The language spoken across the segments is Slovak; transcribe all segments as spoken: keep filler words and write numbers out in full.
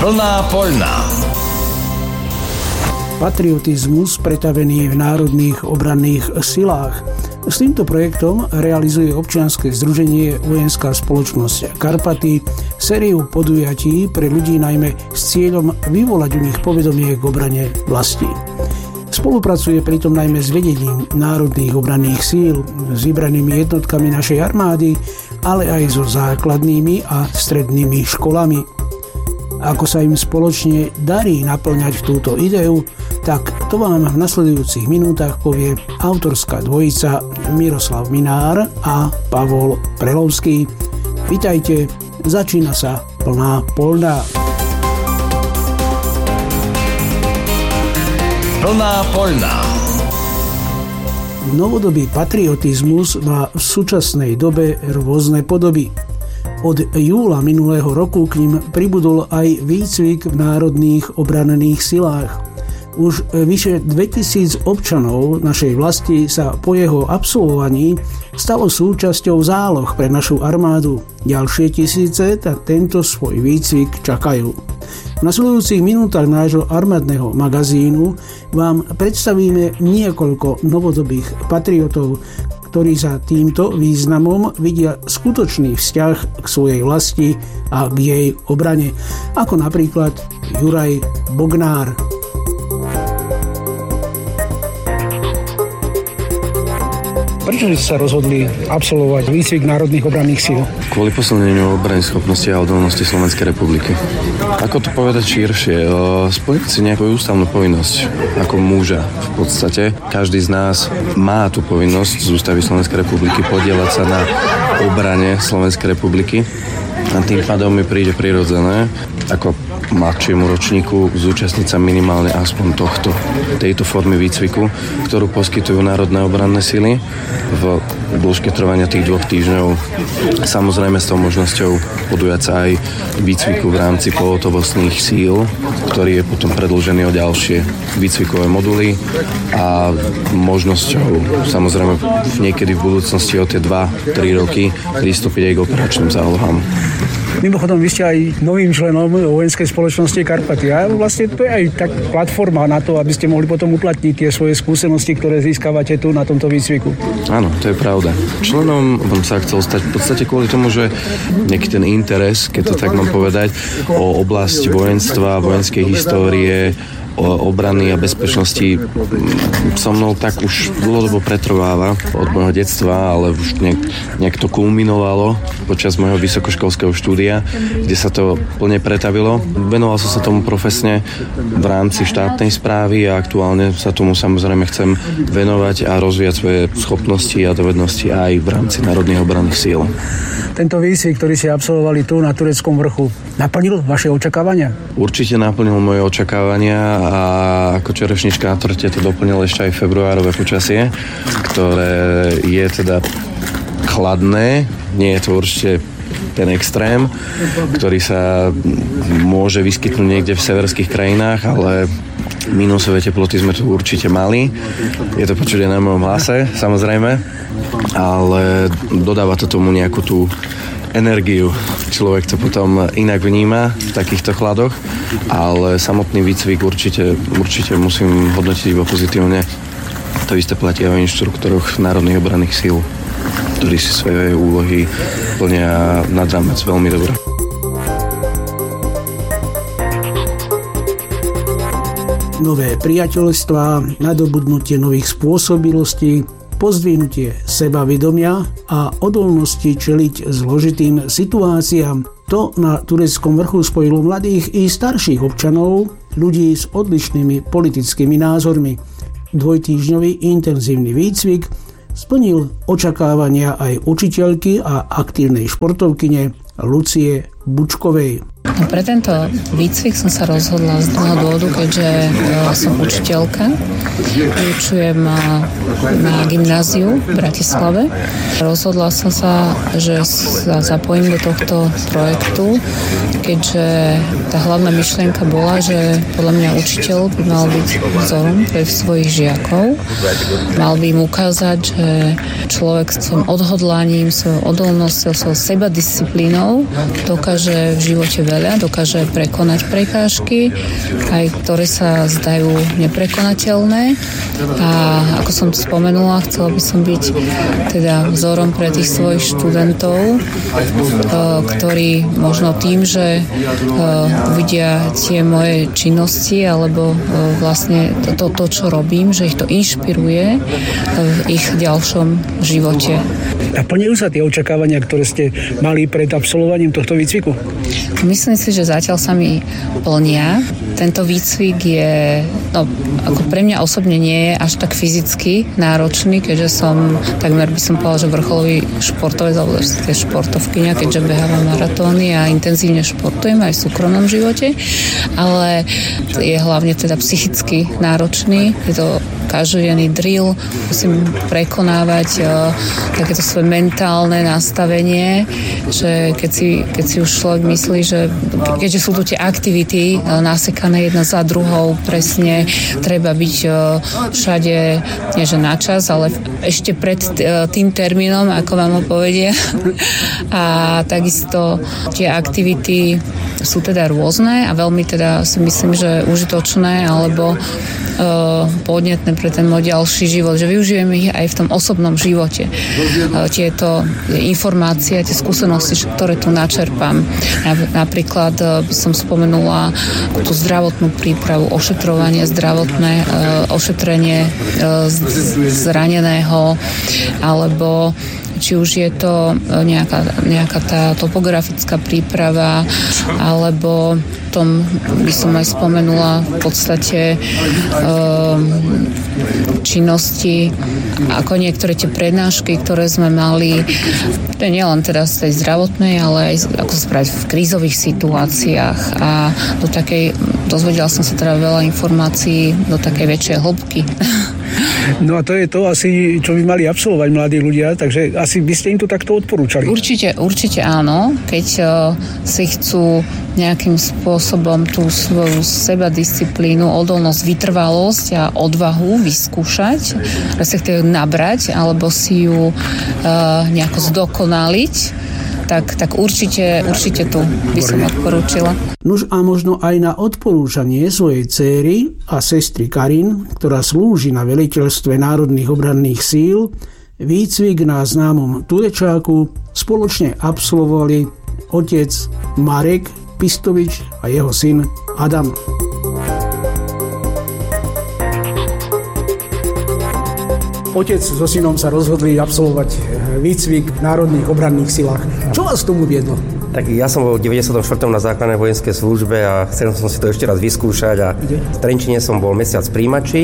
Plná poľná. Patriotizmus pretavený v národných obranných silách. S týmto projektom realizuje občianske združenie Vojenská spoločnosť Karpaty sériu podujatí pre ľudí najmä s cieľom vyvolať u nich povedomie k obrane vlasti. Spolupracuje pritom najmä s vedením národných obranných síl, s vybranými jednotkami našej armády, ale aj so základnými a strednými školami. Ako sa im spoločne darí naplňať túto ideu, tak to vám v nasledujúcich minútach povie autorská dvojica Miroslav Minár a Pavol Prelovský. Vitajte, začína sa Plná poľná. Plná poľná. Novodobý patriotizmus má v súčasnej dobe rôzne podoby. Od júla minulého roku k ním pribudol aj výcvik v národných obranných silách. Už vyše dvetisíc občanov našej vlasti sa po jeho absolvovaní stalo súčasťou záloh pre našu armádu. Ďalšie tisíce tak tento svoj výcvik čakajú. V nasledujúcich minútach nášho armádneho magazínu vám predstavíme niekoľko novodobých patriotov, ktorí za týmto významom vidia skutočný vzťah k svojej vlasti a k jej obrane, ako napríklad Juraj Bognár. Prečo ste sa rozhodli absolvovať výcvik národných obranných síl? Kvôli posilneniu obrany schopnosti a odolnosti Slovenskej republiky. Ako to povedať širšie? Splniť si nejakú ústavnú povinnosť ako muža. V podstate každý z nás má tú povinnosť z ústavy Slovenskej republiky podieľať sa na obrane Slovenskej republiky. A tým pádom mi príde prirodzené, ako mladšiemu ročníku zúčastniť sa minimálne aspoň tohto, tejto formy výcviku, ktorú poskytujú národné obranné sily v dĺžke trvania tých dvoch týždňov. Samozrejme s tou možnosťou podujať sa aj výcviku v rámci pohotovostných síl, ktorý je potom predĺžený o ďalšie výcvikové moduly a možnosťou samozrejme niekedy v budúcnosti o tie dva tri roky pristúpiť aj k operačným zálohám. Mimochodom, vy ste aj novým členom Vojenskej spoločnosti Karpaty. A vlastne to je aj tak platforma na to, aby ste mohli potom uplatniť tie svoje skúsenosti, ktoré získavate tu na tomto výcviku. Áno, to je pravda. Členom som sa chcel stať v podstate kvôli tomu, že nejaký ten interes, keď to tak mám povedať, o oblasť vojenstva, vojenskej histórie, o obrany a bezpečnosti so mnou tak už dlhodobo pretrváva od môjho detstva, ale už nejak, nejak to kulminovalo počas môjho vysokoškolského štúdia, kde sa to plne pretavilo. Venoval som sa tomu profesne v rámci štátnej správy a aktuálne sa tomu samozrejme chcem venovať a rozvíjať svoje schopnosti a dovednosti aj v rámci národných obranných síl. Tento výcvik, ktorý ste absolvovali tu na Tureckom vrchu, naplnil vaše očakávania? Určite naplnil moje očakávania a ako čerešnička na torte to doplnilo ešte aj februárové počasie, ktoré je teda chladné, nie je to určite ten extrém, ktorý sa môže vyskytnúť niekde v severských krajinách, ale minusové teploty sme tu určite mali. Je to počuť aj na mojom hlase, samozrejme, ale dodáva to tomu nejakú tú energiu. Človek to potom inak vníma v takýchto chladoch, ale samotný výcvik určite, určite musím hodnotiť iba pozitívne. To isté platí o inštruktoroch národných obranných síl, ktorí si svoje úlohy plnia nad rámec veľmi dobre. Nové priateľstvá, nadobudnutie nových spôsobilostí, pozdvihnutie sebavedomia a odolnosti čeliť zložitým situáciám. To na Tureckom vrchu spojilo mladých i starších občanov, ľudí s odlišnými politickými názormi. Dvojtýždňový intenzívny výcvik splnil očakávania aj učiteľky a aktívnej športovkyne Lucie Bučkovej. No, pre tento výcvik som sa rozhodla z toho dôvodu, keďže uh, som učiteľka. Vyučujem uh, na gymnáziu v Bratislave. Rozhodla som sa, že sa zapojím do tohto projektu, keďže tá hlavná myšlienka bola, že podľa mňa učiteľ by mal byť vzorom pre svojich žiakov. Mal by im ukázať, že človek s svojím odhodlaním, svojou odolnosťou, svojou sebadisciplínou dokáže v živote veľa veľa, dokáže prekonať prekážky, aj ktoré sa zdajú neprekonateľné. A ako som spomenula, chcela by som byť teda vzorom pre tých svojich študentov, ktorí možno tým, že vidia tie moje činnosti alebo vlastne to, to, čo robím, že ich to inšpiruje v ich ďalšom živote. A plňujú sa tie očakávania, ktoré ste mali pred absolvovaním tohto výcviku? Myslím si, že zatiaľ sa mi plnia. Tento výcvik je, no, ako pre mňa osobne nie je až tak fyzicky náročný, keďže som, takmer by som povedala, že vrcholový športovec, alebo športovkyňa, keďže behávam maratóny a intenzívne športujem aj v súkromnom živote, ale je hlavne teda psychicky náročný. Je to každodenný drill, musím prekonávať uh, takéto svoje mentálne nastavenie, že keď si, keď si už človek myslí, že keďže sú tu tie aktivity uh, nasekané jedna za druhou, presne treba byť uh, všade, nie že na čas, ale ešte pred uh, tým termínom, ako vám ho povedia. A takisto tie aktivity sú teda rôzne a veľmi teda si myslím, že užitočné alebo uh, podnetné pre ten môj ďalší život, že využijem ich aj v tom osobnom živote. Uh, tieto informácie, tie skúsenosti, ktoré tu načerpám. Napríklad uh, by som spomenula tú zdravotnú prípravu, ošetrovanie zdravotné, uh, ošetrenie uh, zraneného, alebo či už je to nejaká, nejaká tá topografická príprava, alebo tom by som aj spomenula v podstate um, činnosti, ako niektoré tie prednášky, ktoré sme mali, to nie len teda z tej zdravotnej, ale aj ako spraviť v krízových situáciách a do takej, dozvedela som sa teda veľa informácií do takej väčšej hĺbky. No a to je to asi, čo by mali absolvovať mladí ľudia, takže asi by ste im to takto odporúčali. Určite, určite áno, keď uh, si chcú nejakým spôsobom tú svoju sebadisciplínu, odolnosť, vytrvalosť a odvahu vyskúšať, respektíve nabrať, alebo si ju uh, nejako zdokonaliť, tak, tak určite, určite tu by som odporúčila. Nuž a možno aj na odporúčanie svojej céry a sestry Karin, ktorá slúži na veliteľstve národných obranných síl, výcvik na známom Turečáku spoločne absolvovali otec Marek Pistovič a jeho syn Adam. Otec so synom sa rozhodli absolvovať výcvik v národných obranných silách. Čo vás tomu viedlo? Tak ja som bol v deväťdesiatom štvrtom na základnej vojenskej službe a chcel som si to ešte raz vyskúšať a v Trenčine som bol mesiac v príjimači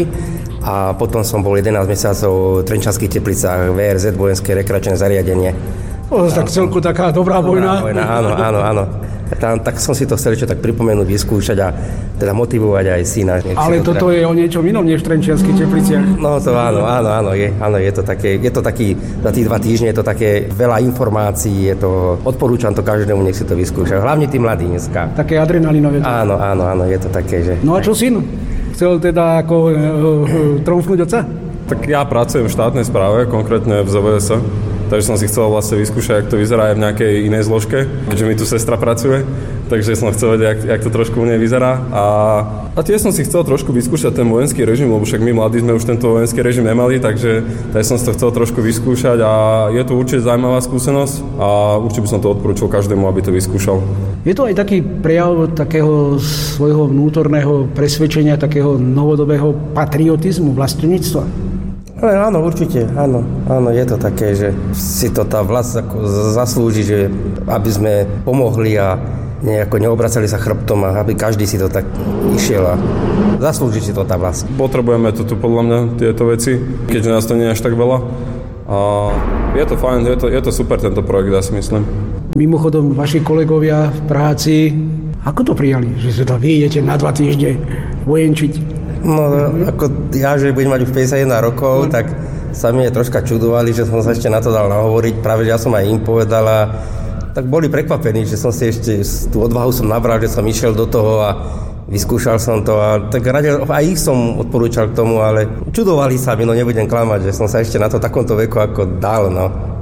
a potom som bol jedenásť mesiacov v Trenčanských Teplicách vé er zet, vojenské rekreačné zariadenie. O, tak celku taká dobrá vojna. Dobrá vojna, áno, áno, áno. Tam, tak som si to chcel ešte tak pripomenúť, vyskúšať a teda motivovať aj syna. Ale toto teda je o niečom inom než v Trenčianskych Tepliciach. No to áno, áno, áno, je, áno, je to také, je to taký, za tých dva týždne je to také veľa informácií, je to, odporúčam to každému, nech si to vyskúša, hlavne tí mladí dneska. Také adrenalinové. Áno, áno, áno, je to také, že... No a čo syn? Chcel teda ako e, e, tromfnúť otca? Tak ja pracujem v štátnej správe, konkrétne v zet vé es. Takže som si chcel vlastne vyskúšať, jak to vyzerá aj v nejakej inej zložke, keďže mi tu sestra pracuje, takže som chcel vedieť, jak, jak to trošku u nej vyzerá. A, a tiež som si chcel trošku vyskúšať ten vojenský režim, lebo však my mladí sme už tento vojenský režim nemali, takže tak som si to chcel trošku vyskúšať a je to určite zaujímavá skúsenosť a určite by som to odporúčil každému, aby to vyskúšal. Je to aj taký prejav takého svojho vnútorného presvedčenia, takého novodobého patriotizmu, vlastenectva? Ale áno, určite, áno, áno, je to také, že si to tá vlast ako zaslúži, že aby sme pomohli a nejako neobracali sa chrbtom a aby každý si to tak išiel a zaslúži si to tá vlast. Potrebujeme to tu podľa mňa, tieto veci, keďže nás to nie je až tak veľa. A je to fajn, je to, je to super tento projekt, ja si myslím. Mimochodom, vaši kolegovia v práci, ako to prijali, že sa to vy idete na dva týždne vojenčiť? No, ako ja, že budem mať už päťdesiatjeden rokov, tak sa mi troška čudovali, že som sa ešte na to dal nahovoriť. Práve, že ja som aj im povedal a tak boli prekvapení, že som si ešte tú odvahu som nabral, že som išiel do toho a vyskúšal som to a tak radil, aj ich som odporúčal k tomu, ale čudovali sa mi, no nebudem klamať, že som sa ešte na to takomto veku ako dal, no.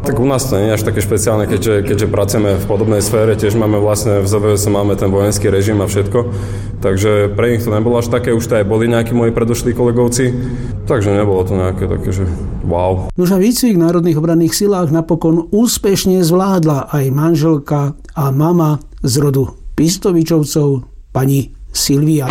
Tak u nás to nie je až také špeciálne, keďže, keďže pracujeme v podobnej sfére, tiež máme vlastne v zet vé es máme ten vojenský režim a všetko, takže pre nich to nebolo až také, už to aj boli nejakí moji predošlí kolegovci, takže nebolo to nejaké také, že wow. Nož a výcvik v Národných obranných silách napokon úspešne zvládla aj manželka a mama z rodu Pistovičovcov, pani Silvia.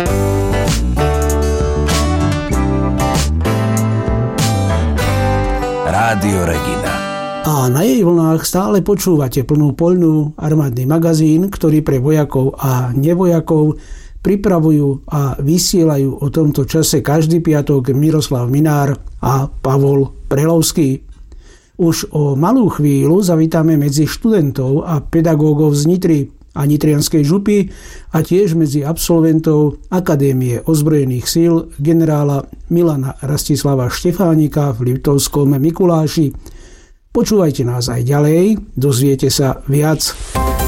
Rádio Regina. A na jej vlnách stále počúvate Plnú poľnú, armádny magazín, ktorý pre vojakov a nevojakov pripravujú a vysielajú o tomto čase každý piatok Miroslav Minár a Pavol Prelovský. Už o malú chvíľu zavítame medzi študentov a pedagógov z Nitry a Nitrianskej župy a tiež medzi absolventov Akadémie ozbrojených síl generála Milana Rastislava Štefánika v Liptovskom Mikuláši. Počúvajte nás aj ďalej, dozviete sa viac.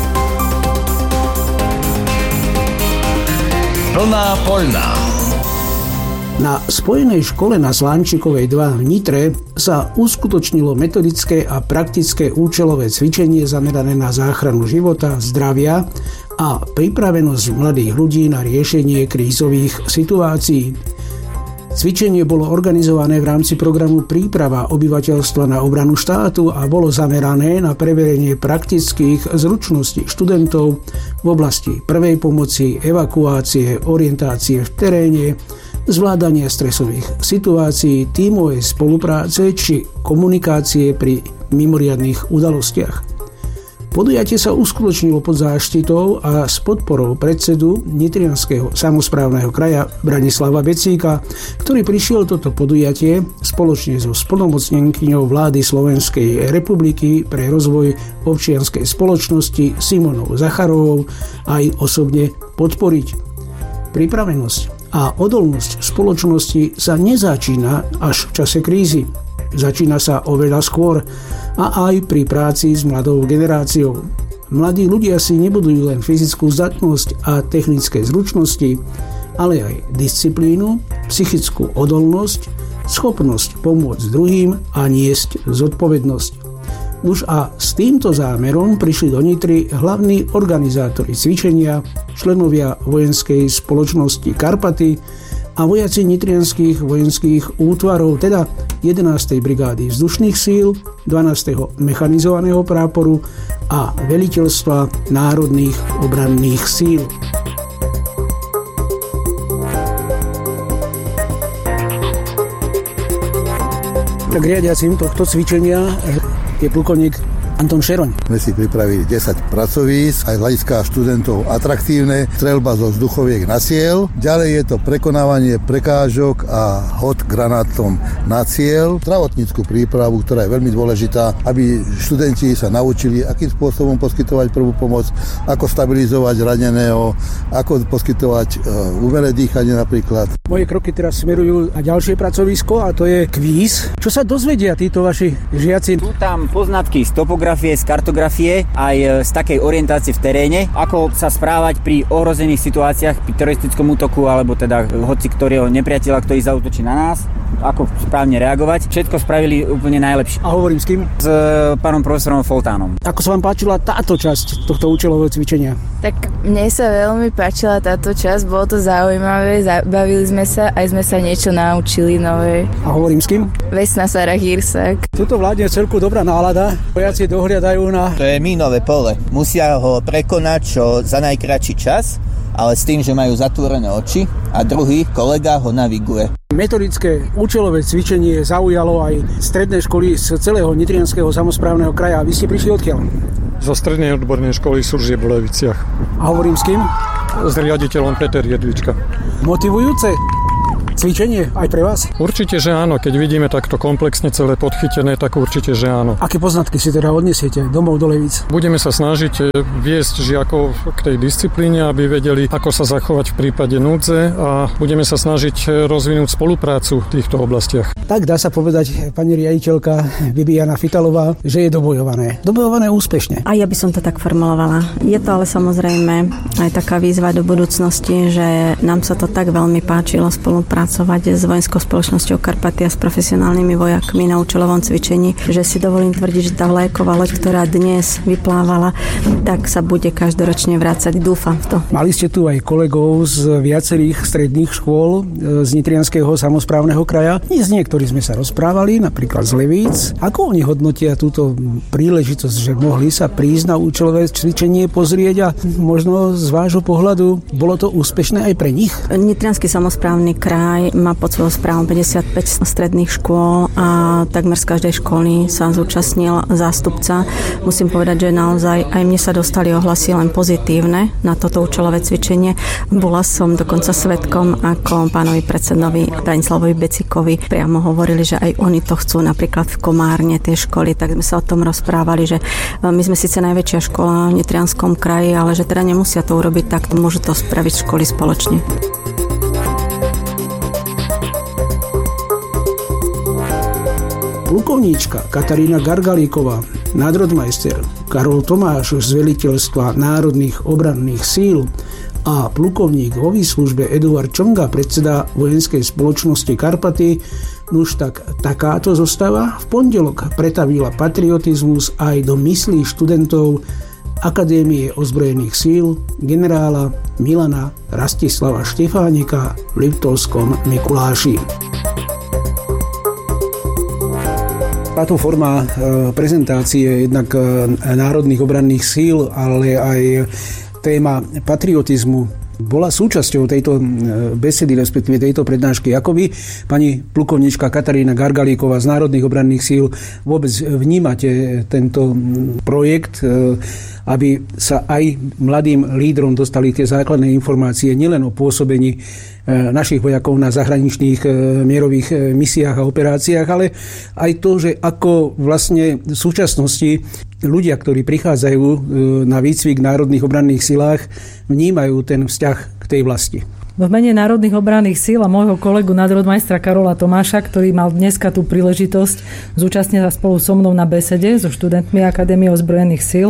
Plná poľná. Na Spojenej škole na Slánčikovej dva v Nitre sa uskutočnilo metodické a praktické účelové cvičenie zamerané na záchranu života, zdravia a pripravenosť mladých ľudí na riešenie krízových situácií. Cvičenie bolo organizované v rámci programu Príprava obyvateľstva na obranu štátu a bolo zamerané na preverenie praktických zručností študentov v oblasti prvej pomoci, evakuácie, orientácie v teréne, zvládania stresových situácií, tímovej spolupráce či komunikácie pri mimoriadnych udalostiach. Podujatie sa uskutočnilo pod záštitou a s podporou predsedu Nitrianskeho samosprávneho kraja Branislava Becíka, ktorý prišiel toto podujatie spoločne so splnomocnenkyňou vlády Slovenskej republiky pre rozvoj občianskej spoločnosti Simonou Zacharovou aj osobne podporiť. Pripravenosť a odolnosť spoločnosti sa nezačína až v čase krízy. Začína sa oveľa skôr a aj pri práci s mladou generáciou. Mladí ľudia si nebudujú len fyzickú zdatnosť a technické zručnosti, ale aj disciplínu, psychickú odolnosť, schopnosť pomôcť druhým a niesť zodpovednosť. Už a s týmto zámerom prišli do Nitry hlavní organizátori cvičenia, členovia vojenskej spoločnosti Karpaty a vojaci nitrianskych vojenských útvarov, teda jedenástej brigády vzdušných síl, dvanásteho mechanizovaného práporu a veliteľstva národných obranných síl. Tak riadiacim tohto cvičenia je plukovník Anton Šeroň. My si pripravili desať pracovísk, aj z hľadiska študentov atraktívne, streľba zo vzduchoviek na cieľ. Ďalej je to prekonávanie prekážok a hod granátom na cieľ. Zdravotnícku prípravu, ktorá je veľmi dôležitá, aby študenti sa naučili, akým spôsobom poskytovať prvú pomoc, ako stabilizovať raneného, ako poskytovať umelé dýchanie napríklad. Moje kroky teraz smerujú na ďalšie pracovisko a to je kvíz. Čo sa dozvedia títo vaši žiaci? Sú tam poznatky z topografie, z kartografie, aj z takej orientácie v teréne, ako sa správať pri ohrozených situáciách, pri teroristickom útoku, alebo teda hoci ktorého nepriateľa, ktorý zaútočí na nás, ako správne reagovať. Všetko spravili úplne najlepšie. A hovorím s kým? S pánom profesorom Foltánom. Ako sa vám páčila táto časť tohto účelového cvičenia? Tak mne sa veľmi páčila táto časť, bolo to zaujímavé, bavili sme sa, aj sme sa niečo naučili nové. A hovorím s kým? Vesna Sara Hírsak. Tuto vládne celku dobrá nálada. Vojaci dohliadajú na... To je mínové pole. Musia ho prekonať čo za najkratší čas, ale s tým, že majú zatvorené oči a druhý kolega ho naviguje. Metodické účelové cvičenie zaujalo aj stredné školy z celého Nitrianskeho samosprávneho kraja. Vy ste prišli odkiaľ? Zo strednej odbornej školy Suržieb v Leviciach. A hovorím s kým? S riaditeľom Peter Jedlička. Motivujúce cvičenie aj pre vás? Určite, že áno. Keď vidíme takto komplexne celé podchytené, tak určite, že áno. Aké poznatky si teda odnesiete domov do Levíc? Budeme sa snažiť viesť žiakov k tej disciplíne, aby vedeli, ako sa zachovať v prípade núdze a budeme sa snažiť rozvinúť spoluprácu v týchto oblastiach. Tak dá sa povedať, pani riaditeľka Bibiana Fitalová, že je dobojované. Dobojované úspešne. A ja by som to tak formulovala. Je to ale samozrejme aj taká výzva do budúcnosti, že nám sa to tak veľmi páčilo spolupráca spolupracovať s vojenskou spoločnosťou Karpaty a s profesionálnymi vojakmi na účelovom cvičení, že si dovolím tvrdiť, že tá vlajková loď, ktorá dnes vyplávala, tak sa bude každoročne vrácať. Dúfam v to. Mali ste tu aj kolegov z viacerých stredných škôl z Nitrianskeho samosprávneho kraja. S niektorými sme sa rozprávali, napríklad z Levíc. Ako oni hodnotia túto príležitosť, že mohli sa prísť na účelové cvičenie pozrieť a možno z vášho pohľadu bolo to úspešné aj pre nich? Nitriansky samosprávny kraj má pod svojou správou päťdesiatpäť stredných škôl a takmer z každej školy sa zúčastnil zástupca. Musím povedať, že naozaj aj mne sa dostali ohlasy len pozitívne na toto účelové cvičenie. Bola som dokonca svedkom, ako pánovi predsedovi Branislavovi Becikovi priamo hovorili, že aj oni to chcú napríklad v Komárne tie školy, tak sme sa o tom rozprávali, že my sme síce najväčšia škola v Nitrianskom kraji, ale že teda nemusia to urobiť tak, to môžu to spraviť školy spoločne. Plukovníčka Katarína Gargalíková, nadrodmajster Karol Tomáš z veliteľstva národných obranných síl a plukovník vo výslužbe Eduard Čonga, predseda vojenskej spoločnosti Karpaty, nuž tak takáto zostava v pondelok pretavila patriotizmus aj do myslí študentov Akadémie ozbrojených síl generála Milana Rastislava Štefánika v Liptovskom Mikuláši. Táto forma prezentácie jednak národných obranných síl, ale aj téma patriotizmu bola súčasťou tejto besedy, respektíve tejto prednášky. Ako vy, pani plukovníčka Katarína Gargalíková z národných obranných síl, vôbec vnímate tento projekt, aby sa aj mladým lídrom dostali tie základné informácie nielen o pôsobení našich vojakov na zahraničných mierových misiách a operáciách, ale aj to, že ako vlastne v súčasnosti ľudia, ktorí prichádzajú na výcvik v národných obranných silách, vnímajú ten vzťah k tej vlasti. V mene národných obranných síl a môjho kolegu nadrodmajstra Karola Tomáša, ktorý mal dneska tú príležitosť zúčastniť sa spolu so mnou na besede so študentmi Akadémie ozbrojených síl,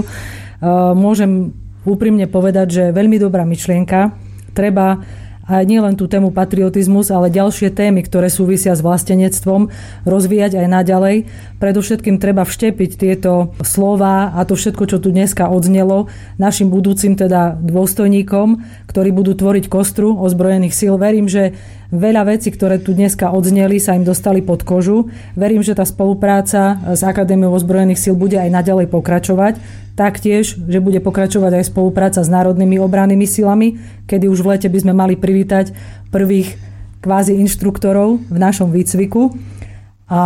môžem úprimne povedať, že veľmi dobrá myšlienka. Treba aj nielen tú tému patriotizmus, ale ďalšie témy, ktoré súvisia s vlastenectvom, rozvíjať aj naďalej. Predovšetkým treba vštepiť tieto slová a to všetko, čo tu dneska odznelo, našim budúcim teda dôstojníkom, ktorí budú tvoriť kostru ozbrojených síl. Verím, že veľa vecí, ktoré tu dneska odzneli, sa im dostali pod kožu. Verím, že tá spolupráca s Akadémiou ozbrojených síl bude aj naďalej pokračovať. Taktiež, že bude pokračovať aj spolupráca s národnými obrannými silami, kedy už v lete by sme mali privítať prvých kvázi inštruktorov v našom výcviku. A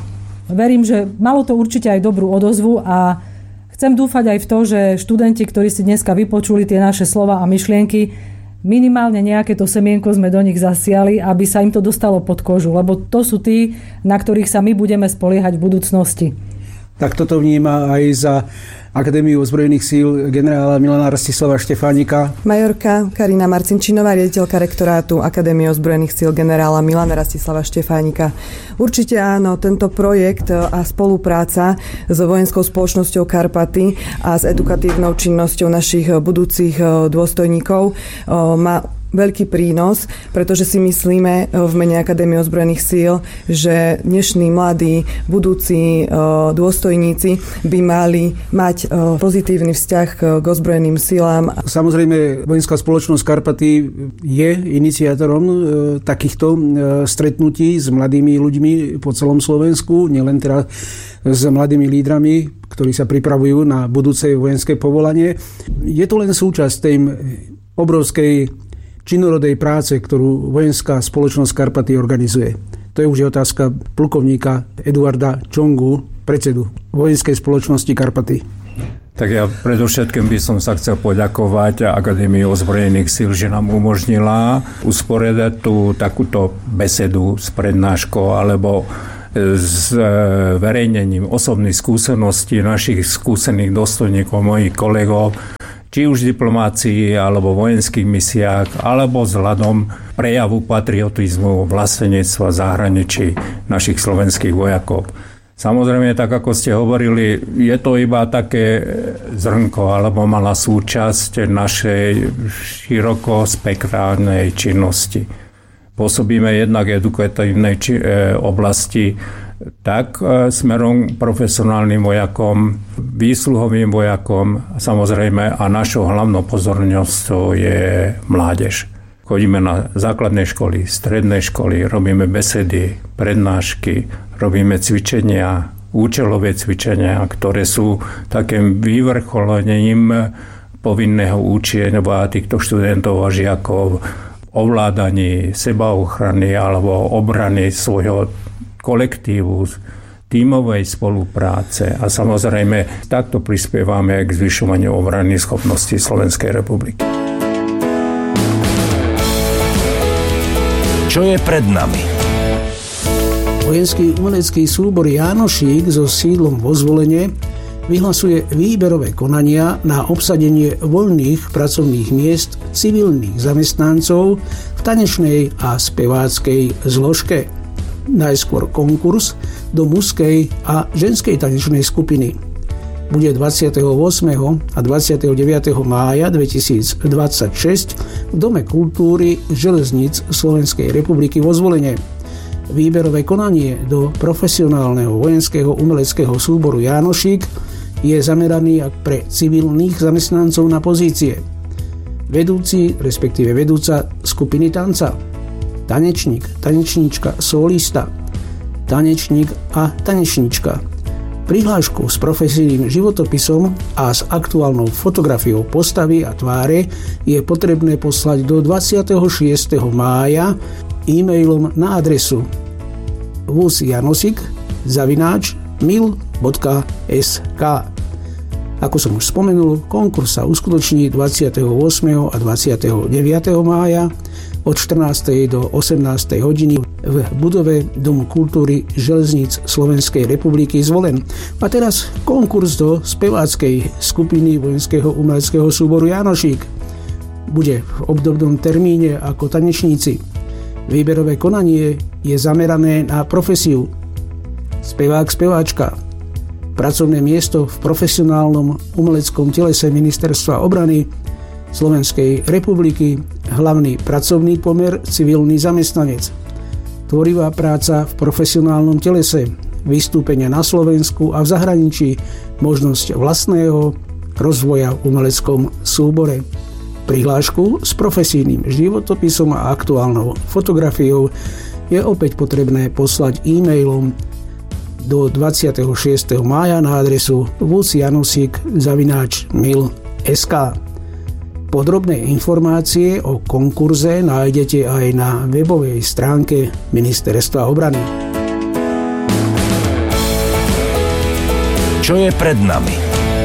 verím, že malo to určite aj dobrú odozvu a chcem dúfať aj v to, že študenti, ktorí si dneska vypočuli tie naše slova a myšlienky, minimálne nejaké to semienko sme do nich zasiali, aby sa im to dostalo pod kožu, lebo to sú tí, na ktorých sa my budeme spoliehať v budúcnosti. Tak toto vníma aj za Akadémiu ozbrojených síl generála Milana Rastislava Štefánika. Majorka Karina Marcinčinová, riaditeľka rektorátu Akadémie ozbrojených síl generála Milana Rastislava Štefánika. Určite áno, tento projekt a spolupráca s vojenskou spoločnosťou Karpaty a s edukatívnou činnosťou našich budúcich dôstojníkov má veľký prínos, pretože si myslíme v mene Akadémie ozbrojených síl, že dnešní mladí budúci dôstojníci by mali mať pozitívny vzťah k ozbrojeným silám. Samozrejme, vojenská spoločnosť Karpaty je iniciátorom takýchto stretnutí s mladými ľuďmi po celom Slovensku, nielen teda s mladými lídrami, ktorí sa pripravujú na budúce vojenské povolanie. Je to len súčasť tej obrovskej činorodej práce, ktorú vojenská spoločnosť Karpaty organizuje. To je už otázka plukovníka Eduarda Čongu, predsedu vojenskej spoločnosti Karpaty. Tak ja predovšetkým by som sa chcel poďakovať Akadémii ozbrojených síl, že nám umožnila usporiadať tú takúto besedu s prednáškou alebo s verejnením osobných skúseností našich skúsených dôstojníkov, mojich kolegov, či už v diplomácii, alebo v vojenských misiách, alebo vzhľadom prejavu patriotizmu, vlastenectva v zahraničí našich slovenských vojakov. Samozrejme, tak ako ste hovorili, je to iba také zrnko, alebo malá súčasť našej širokospektrálnej činnosti. pôsobíme jednak edukatívnej či, e, oblasti tak e, smerom profesionálnym vojakom, výsluhovým vojakom, samozrejme, a našou hlavnou pozornosťou je mládež. Chodíme na základné školy, stredné školy, robíme besedy, prednášky, robíme cvičenia, účelové cvičenia, ktoré sú takým vyvrcholením povinného učenia týchto študentov a žiakov, ovládaní sebaochrany alebo obrany svojho kolektívu, tímovej spolupráce a samozrejme takto prispievame k zvyšovaniu obrannej schopnosti Slovenskej republiky. Čo je pred nami? Vojenský umelecký súbor Jánošík so sídlom vo Zvolene vyhlasuje výberové konania na obsadenie voľných pracovných miest civilných zamestnancov v tanečnej a speváckej zložke. Najskôr konkurs do mužskej a ženskej tanečnej skupiny. Bude dvadsiateho ôsmeho a dvadsiateho deviateho mája dvetisícdvadsaťšesť v Dome kultúry železníc Slovenskej republiky vo Zvolene. Výberové konanie do profesionálneho vojenského umeleckého súboru Jánošík je zameraný pre civilných zamestnancov na pozície vedúci, respektíve vedúca skupiny tanca, tanečník, tanečníčka, solista, tanečník a tanečníčka. Prihlášku s profesijným životopisom a s aktuálnou fotografiou postavy a tváre je potrebné poslať do dvadsiateho šiesteho mája e-mailom na adresu vusjanosik zavináč mil bodka es ká. Ako som už spomenul, konkurs sa uskutoční dvadsiateho ôsmeho a dvadsiateho deviateho mája od štrnástej do osemnástej hodiny v budove Domu kultúry železníc Slovenskej republiky Zvolen. A teraz konkurs do speváckej skupiny vojenského umeleckého súboru Jánošík. Bude v obdobnom termíne ako tanečníci. Výberové konanie je zamerané na profesiu spevák, speváčka. Pracovné miesto v profesionálnom umeleckom telese Ministerstva obrany Slovenskej republiky, hlavný pracovný pomer, civilný zamestnanec. Tvorivá práca v profesionálnom telese, vystúpenia na Slovensku a v zahraničí, možnosť vlastného rozvoja v umeleckom súbore. Prihlášku s profesijným životopisom a aktuálnou fotografiou je opäť potrebné poslať e-mailom do dvadsiateho šiesteho mája na adresu vusjanosik zavináč mil bodka es ká. Podrobné informácie o konkurze nájdete aj na webovej stránke Ministerstva obrany. Čo je pred nami?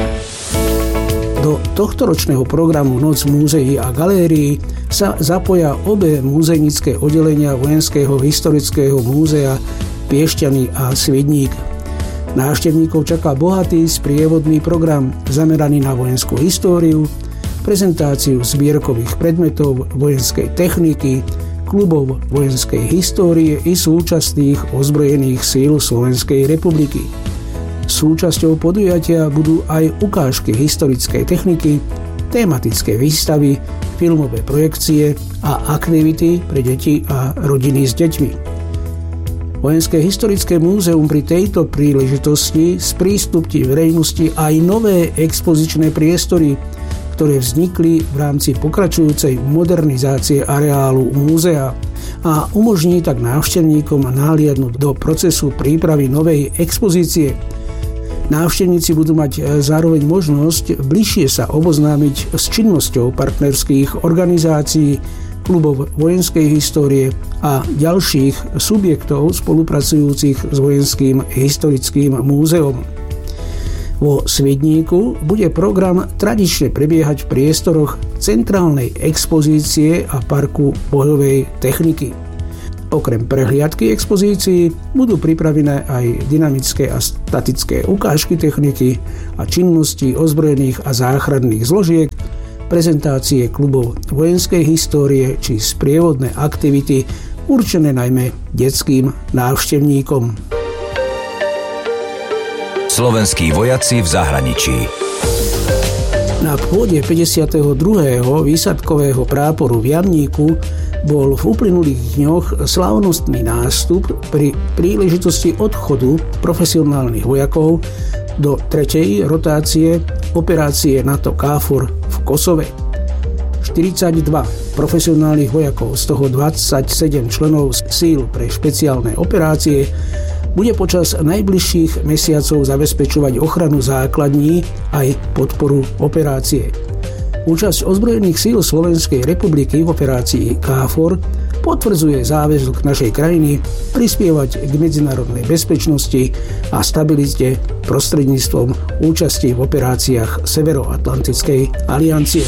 Do tohtoročného programu Noc múzeí a galérií sa zapoja obe múzejnické oddelenia Vojenského historického múzea Piešťany a Svidník. Návštevníkov čaká bohatý sprievodný program zameraný na vojenskú históriu, prezentáciu zbierkových predmetov vojenskej techniky, klubov vojenskej histórie i súčasných ozbrojených síl Slovenskej republiky. Súčasťou podujatia budú aj ukážky historickej techniky, tematické výstavy, filmové projekcie a aktivity pre deti a rodiny s deťmi. Vojenské historické múzeum pri tejto príležitosti sprístupní verejnosti aj nové expozičné priestory, ktoré vznikli v rámci pokračujúcej modernizácie areálu múzea a umožní tak návštevníkom nahliadnúť do procesu prípravy novej expozície. Návštevníci budú mať zároveň možnosť bližšie sa oboznámiť s činnosťou partnerských organizácií, klubov vojenskej histórie a ďalších subjektov spolupracujúcich s Vojenským historickým múzeom. Vo Svidníku bude program tradične prebiehať v priestoroch centrálnej expozície a parku bojovej techniky. Okrem prehliadky expozícií budú pripravené aj dynamické a statické ukážky techniky a činnosti ozbrojených a záchranných zložiek, prezentácie klubov vojenskej histórie či sprievodné aktivity určené najmä detským návštevníkom. Slovenskí vojaci v zahraničí. Na pôde päťdesiateho druhého výsadkového práporu v Jamníku bol v uplynulých dňoch slávnostný nástup pri príležitosti odchodu profesionálnych vojakov do tretej rotácie operácie NATO KFOR v Kosove. štyridsaťdva profesionálnych vojakov, z toho dvadsaťsedem členov síl pre špeciálne operácie, bude počas najbližších mesiacov zabezpečovať ochranu základní aj podporu operácie. Účasť ozbrojených síl Slovenskej republiky v operácii KFOR potvrdzuje záväzok našej krajiny prispievať k medzinárodnej bezpečnosti a stabilite prostredníctvom účasti v operáciách Severoatlantickej aliancie.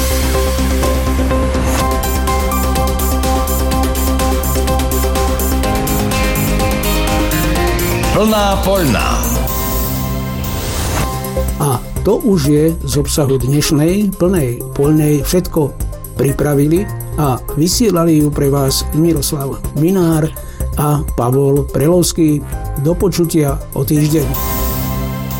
Plná poľná. A to už je z obsahu dnešnej plnej poľnej všetko. Pripravili a vysielali ju pre vás Miroslav Minár a Pavol Prelovský. Do počutia o týždeň.